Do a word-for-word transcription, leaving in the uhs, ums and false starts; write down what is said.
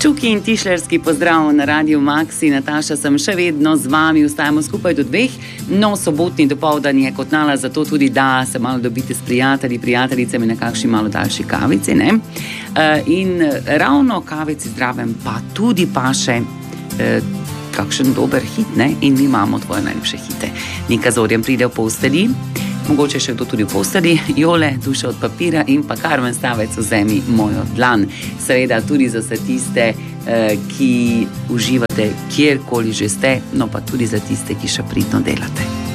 Čuki in tišlerski pozdrav na Radiu Maxi. Nataša sem še vedno z vami, ostajamo skupaj do dveh. No, sobotni dopoldan je kot nala, zato tudi da se malo dobite s prijatelji, prijateljicami na kakšni malo daljši kavici, ne? In ravno kavici zdravem pa tudi paše kakšen dober hit, ne? In mi imamo tvoje najljubše hite. Nika Zorjan pride v posteli, mogoče še kdo tudi v posteli, Jole, Duša od papira in pa Karmen Stavec, Vzemi mojo dlan. Seveda tudi za vse tiste, ki uživate kjerkoli že ste, no pa tudi za tiste, ki še pridno delate.